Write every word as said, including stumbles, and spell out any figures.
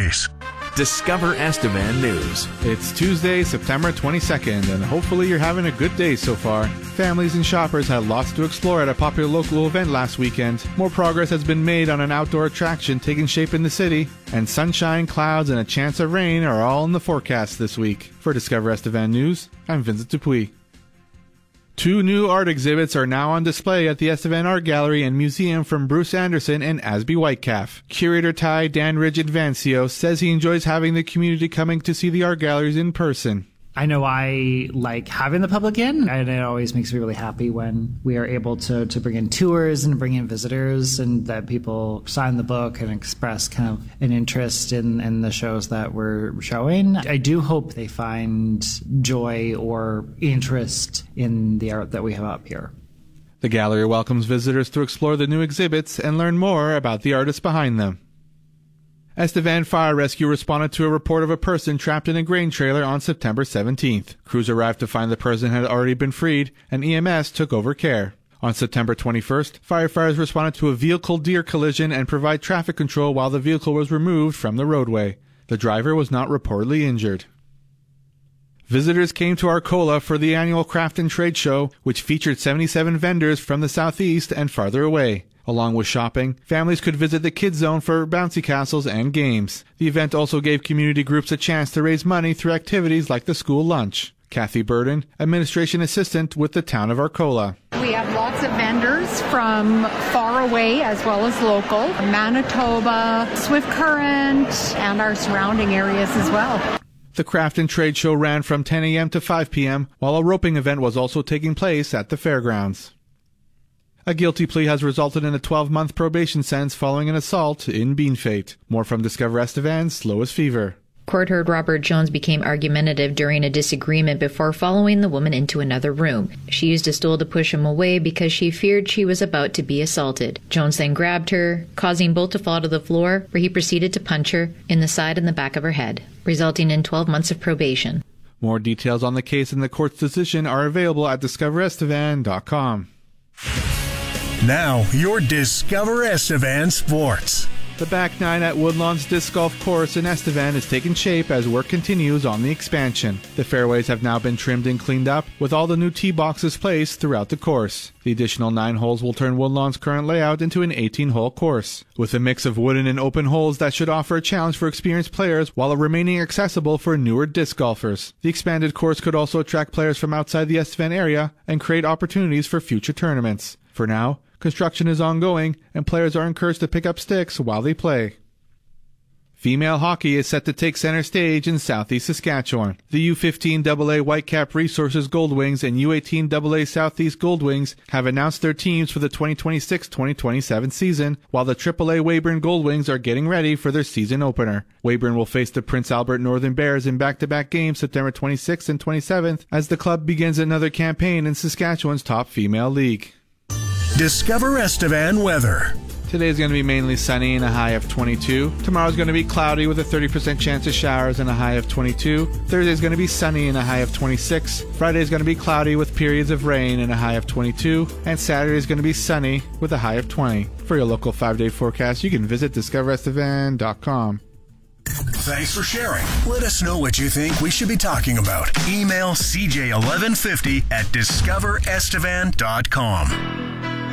activities. Discover Estevan News. It's Tuesday, September twenty-second, and hopefully you're having a good day so far. Families and shoppers had lots to explore at a popular local event last weekend. More progress has been made on an outdoor attraction taking shape in the city, and sunshine, clouds, and a chance of rain are all in the forecast this week. For Discover Estevan News, I'm Vincent Dupuis. Two new art exhibits are now on display at the Estevan Art Gallery and Museum from Bruce Anderson and Asby Whitecalf. Curator Ty Dan Rigid-Vancio says he enjoys having the community coming to see the art galleries in person. I know I like having the public in, and it always makes me really happy when we are able to, to bring in tours and bring in visitors, and that people sign the book and express kind of an interest in, in the shows that we're showing. I do hope they find joy or interest in the art that we have up here. The gallery welcomes visitors to explore the new exhibits and learn more about the artists behind them. Estevan Fire Rescue responded to a report of a person trapped in a grain trailer on September seventeenth. Crews arrived to find the person had already been freed, and E M S took over care. On September twenty-first, firefighters responded to a vehicle-deer collision and provided traffic control while the vehicle was removed from the roadway. The driver was not reportedly injured. Visitors came to Arcola for the annual Craft and Trade Show, which featured seventy-seven vendors from the southeast and farther away. Along with shopping, families could visit the Kids Zone for bouncy castles and games. The event also gave community groups a chance to raise money through activities like the school lunch. Kathy Burden, Administration Assistant with the Town of Arcola. We have lots of vendors from far away as well as local, Manitoba, Swift Current, and our surrounding areas as well. The Craft and Trade Show ran from ten a.m. to five p.m., while a roping event was also taking place at the fairgrounds. A guilty plea has resulted in a twelve-month probation sentence following an assault in Beanfate. More from Discover Estevan's Lois Fever. Court heard Robert Jones became argumentative during a disagreement before following the woman into another room. She used a stool to push him away because she feared she was about to be assaulted. Jones then grabbed her, causing both to fall to the floor, where he proceeded to punch her in the side and the back of her head, resulting in twelve months of probation. More details on the case and the court's decision are available at discover estevan dot com. Now, your Discover Estevan Sports. The back nine at Woodlawn's Disc Golf Course in Estevan is taking shape as work continues on the expansion. The fairways have now been trimmed and cleaned up, with all the new tee boxes placed throughout the course. The additional nine holes will turn Woodlawn's current layout into an eighteen-hole course, with a mix of wooden and open holes that should offer a challenge for experienced players while remaining accessible for newer disc golfers. The expanded course could also attract players from outside the Estevan area and create opportunities for future tournaments. For now, construction is ongoing, and players are encouraged to pick up sticks while they play. Female hockey is set to take center stage in southeast Saskatchewan. The U fifteen double A Whitecap Resources Goldwings and U eighteen double A Southeast Goldwings have announced their teams for the twenty twenty-six twenty twenty-seven season, while the triple A Weyburn Goldwings are getting ready for their season opener. Weyburn will face the Prince Albert Northern Bears in back-to-back games September twenty-sixth and twenty-seventh as the club begins another campaign in Saskatchewan's top female league. Discover Estevan weather. Today is going to be mainly sunny and a high of twenty-two. Tomorrow is going to be cloudy with a thirty percent chance of showers and a high of twenty-two. Thursday is going to be sunny and a high of twenty-six. Friday is going to be cloudy with periods of rain and a high of twenty-two. And Saturday is going to be sunny with a high of twenty. For your local five-day forecast, you can visit discover estevan dot com. Thanks for sharing. Let us know what you think we should be talking about. Email c j eleven fifty at discover estevan dot com.